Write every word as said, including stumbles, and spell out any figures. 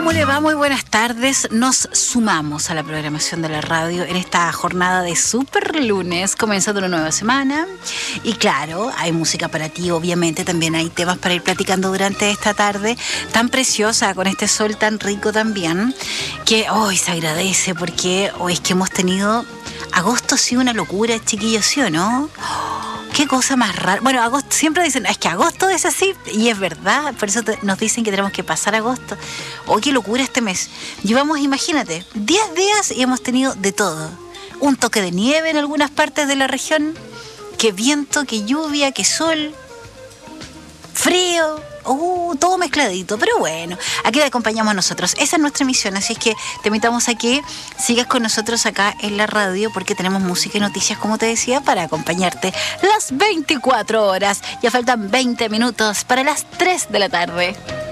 ¿Cómo le va? Muy buenas tardes. Nos sumamos a la programación de la radio en esta jornada de super lunes, comenzando una nueva semana. Y claro, hay música para ti, obviamente. También hay temas para ir platicando durante esta tarde tan preciosa, con este sol tan rico también, que hoy se agradece porque hoy es que hemos tenido... Agosto ha sido una locura, chiquillos, ¿sí o no? Qué cosa más rara. Bueno, agosto, siempre dicen, es que agosto es así, y es verdad, por eso te, nos dicen que tenemos que pasar agosto. Oh, qué locura este mes. Llevamos, imagínate, diez días y hemos tenido de todo. Un toque de nieve en algunas partes de la región, qué viento, qué lluvia, qué sol, frío, uh, todo mezcladito, pero bueno, aquí te acompañamos nosotros. Esa es nuestra misión, así es que te invitamos a que sigas con nosotros acá en la radio, porque tenemos música y noticias, como te decía, para acompañarte las veinticuatro horas. Ya faltan veinte minutos para las tres de la tarde.